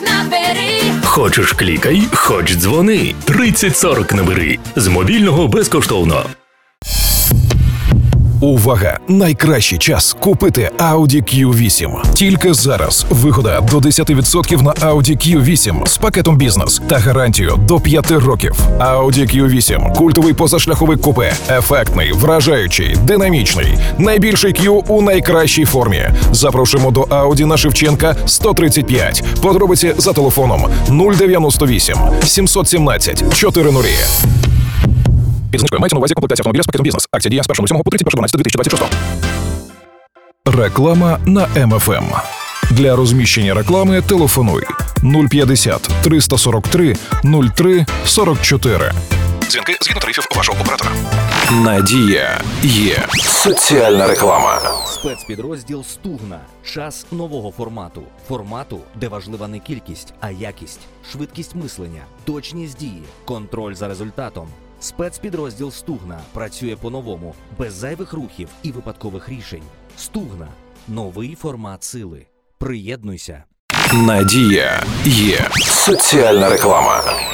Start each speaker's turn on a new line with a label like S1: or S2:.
S1: набери.
S2: Хочеш клікай, хоч дзвони. 3040 набери. З мобільного безкоштовно.
S3: Увага! Найкращий час купити Audi Q8. Тільки зараз вигода до 10% на Audi Q8 з пакетом бізнес та гарантію до 5 років. Audi Q8 – культовий позашляховик купе. Ефектний, вражаючий, динамічний. Найбільший Q у найкращій формі. Запрошуємо до Audi на Шевченка 135. Подробиці за телефоном 098 717 400. Знижкою мається на увазі комплектація автомобіля з пакетом бізнес. Акція дія з 1.07 по 31.12.2026. Реклама на МФМ. Для розміщення реклами телефонуй 050 343 03 44. Дзвінки згідно тарифів вашого оператора. Надія є. Соціальна реклама.
S4: Спецпідрозділ «Стугна». Час нового формату. Формату, де важлива не кількість, а якість, швидкість мислення, точність дії, контроль за результатом. Спецпідрозділ «Стугна» працює по-новому, без зайвих рухів і випадкових рішень. «Стугна» – новий формат сили. Приєднуйся.
S3: Надія є. Соціальна реклама.